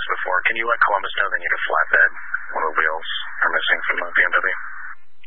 before. Can you let Columbus know they need a flatbed? One of the wheels are missing from the BMW.